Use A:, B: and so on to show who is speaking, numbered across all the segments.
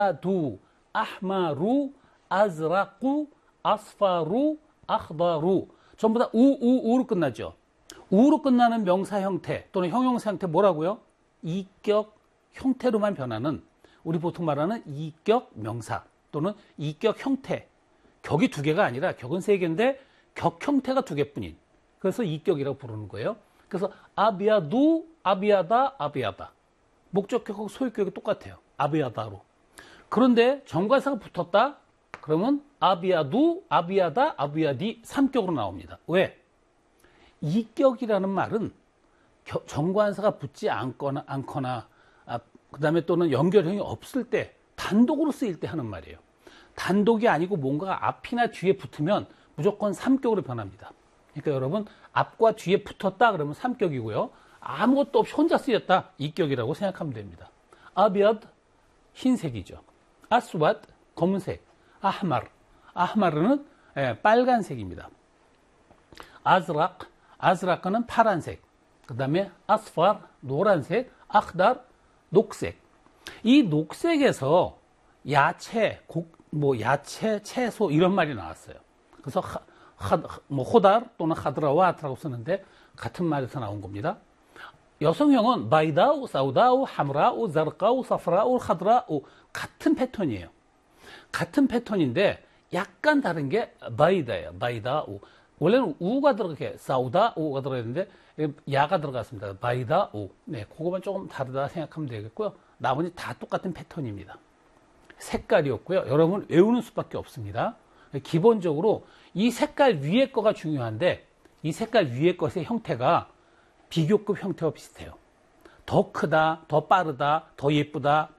A: 두, 아흐마루, 아즈라쿠, 아스파루, 아흐다루. 전부 다 우로 끝나죠. 우로 끝나는 명사 형태 또는 형용사 형태 뭐라고요? 이격 형태로만 변하는, 우리 보통 말하는 이격 명사 또는 이격 형태. 격이 두 개가 아니라 격은 세 개인데 격 형태가 두 개뿐인, 그래서 이격이라고 부르는 거예요. 그래서 아비아두, 아비아다, 아비아다. 목적격하고 소유격이 똑같아요. 아비아다로. 그런데 정관사가 붙었다? 그러면 아비아두, 아비아다, 아비아디 3격으로 나옵니다. 왜? 이격이라는 말은 정관사가 붙지 않거나 그 다음에 또는 연결형이 없을 때, 단독으로 쓰일 때 하는 말이에요. 단독이 아니고 뭔가가 앞이나 뒤에 붙으면 무조건 3격으로 변합니다. 그러니까 여러분, 앞과 뒤에 붙었다 그러면 3격이고요. 아무것도 없이 혼자 쓰였다, 2격이라고 생각하면 됩니다. 아비아드, 흰색이죠. 아스왓, 검은색. 아흐마르, 아흐마르는 빨간색입니다. 아즈락, 아즈라크는 파란색. 그 다음에 아스파르, 노란색. 아흐달, 녹색. 이 녹색에서 야채, 야채, 채소 이런 말이 나왔어요. 그래서 호달 또는 하드라와트라고 쓰는데 같은 말에서 나온 겁니다. 여성형은 바이다우, 사우다우, 하므라우, 자르카우, 사프라우, 하드라우 같은 패턴이에요. 같은 패턴인데 약간 다른 게 바이다예요. 바이다우. 원래는 우가 들어가게 사우다우가 들어가는데 야가 들어갔습니다. 바이다우. 네, 그거만 조금 다르다 생각하면 되겠고요. 나머지 다 똑같은 패턴입니다. 색깔이었고요. 여러분 외우는 수밖에 없습니다. 기본적으로 이 색깔 위에 거가 중요한데 이 색깔 위에 것의 형태가 비교급 형태와 비슷해요. 더 크다, 더 빠르다, 더 예쁘다,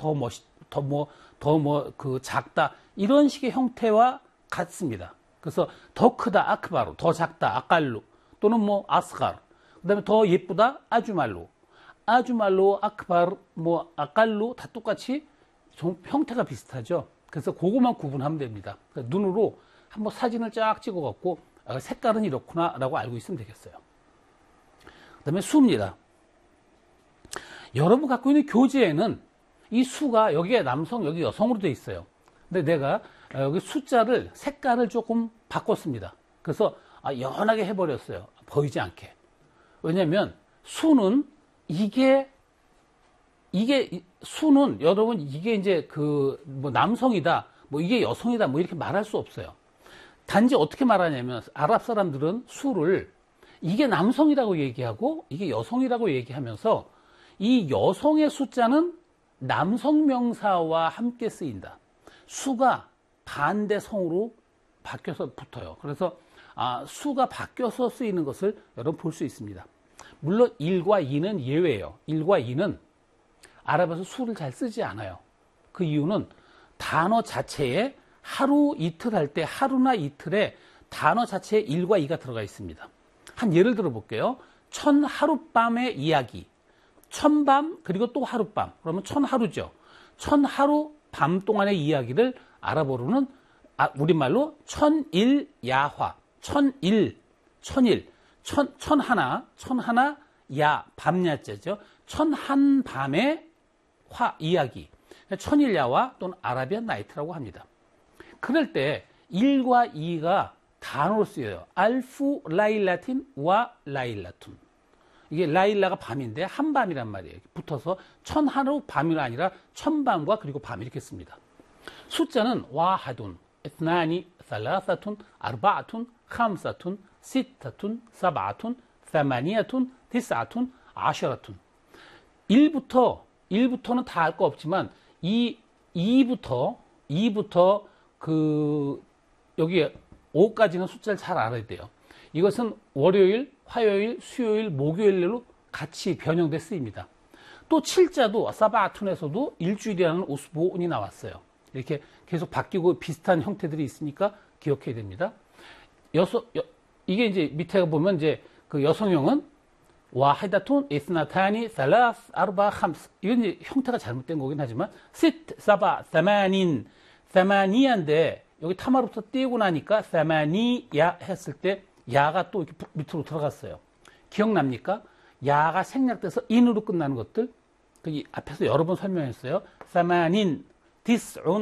A: 그 작다 이런 식의 형태와 같습니다. 그래서 더 크다, 아크바루, 더 작다, 아깔루 또는 아스가르. 그다음에 더 예쁘다, 아주말루, 아주말루, 아크바르, 아깔루 다 똑같이 형태가 비슷하죠. 그래서 그것만 구분하면 됩니다. 눈으로 한번 사진을 쫙 찍어갖고 색깔은 이렇구나라고 알고 있으면 되겠어요. 그다음에 수입니다. 여러분 갖고 있는 교재에는 이 수가 여기에 남성, 여기 여성으로 되어 있어요. 근데 내가 여기 숫자를, 색깔을 조금 바꿨습니다. 그래서 연하게 해버렸어요. 보이지 않게. 왜냐면 수는 수는 여러분 이게 이제 남성이다, 이게 여성이다, 이렇게 말할 수 없어요. 단지 어떻게 말하냐면 아랍 사람들은 수를 이게 남성이라고 얘기하고 이게 여성이라고 얘기하면서 이 여성의 숫자는 남성 명사와 함께 쓰인다. 수가 반대 성으로 바뀌어서 붙어요. 그래서 수가 바뀌어서 쓰이는 것을 여러분 볼 수 있습니다. 물론 1과 2는 예외예요. 1과 2는 아랍에서 수를 잘 쓰지 않아요. 그 이유는 단어 자체에 하루 이틀 할 때 하루나 이틀에 단어 자체에 1과 2가 들어가 있습니다. 한 예를 들어 볼게요. 천하룻밤의 이야기. 천밤 그리고 또 하룻밤. 그러면 천하루죠. 천하루 밤 동안의 이야기를 아랍어로는 우리말로 천일야화. 천하나 야 밤야자죠. 천한밤의 이야기. 천일야화 또는 아라비안 나이트라고 합니다. 그럴 때 1과 2가 단어로 쓰여요. 알프 라일라틴 와 라일라툰. 이게 라일라가 밤인데 한밤이란 말이에요. 붙어서 천하루 밤이 아니라 천밤과 그리고 밤 이렇게 씁니다. 숫자는 와하둔, 에스나니, 살라사툰, 아르바아툰, 함사툰, 시타툰, 사바아툰, 사마니아툰, 티사아툰, 아셔라툰. 1부터는 다 알 거 없지만 2부터 여기 5까지는 숫자를 잘 알아야 돼요. 이것은 월요일, 화요일, 수요일, 목요일로 같이 변형돼 쓰입니다. 또 7자도 사바아툰에서도 일주일이라는 우스보온이 나왔어요. 이렇게 계속 바뀌고 비슷한 형태들이 있으니까 기억해야 됩니다. 이게 이제 밑에 보면 이제 그 여성형은 와히다툰, 이스나타니, 살라스, 아르바, 함스. 이건 이제 형태가 잘못된 거긴 하지만 시트, 사바, 사마닌, 사마니아인데 여기 타마부터 띄우고 나니까 사마니야 했을 때 야가 또 이렇게 밑으로 들어갔어요. 기억납니까? 야가 생략돼서 인으로 끝나는 것들. 그 앞에서 여러 번 설명했어요. 사마닌, tis'un